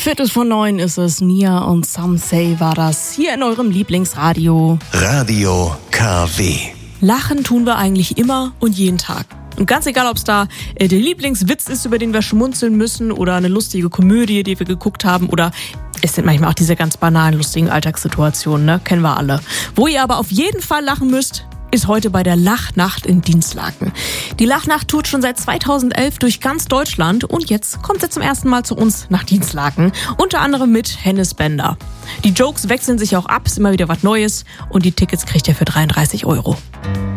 8:45 ist es. Nia und Some Say war das hier in eurem Lieblingsradio. Radio KW. Lachen tun wir eigentlich immer und jeden Tag. Und ganz egal, ob es da der Lieblingswitz ist, über den wir schmunzeln müssen, oder eine lustige Komödie, die wir geguckt haben, oder es sind manchmal auch diese ganz banalen, lustigen Alltagssituationen, ne? Kennen wir alle. Wo ihr aber auf jeden Fall lachen müsst, ist heute bei der Lachnacht in Dinslaken. Die Lachnacht tourt schon seit 2011 durch ganz Deutschland und jetzt kommt sie zum ersten Mal zu uns nach Dinslaken. Unter anderem mit Hennes Bender. Die Jokes wechseln sich auch ab, ist immer wieder was Neues und die Tickets kriegt ihr für 33 €.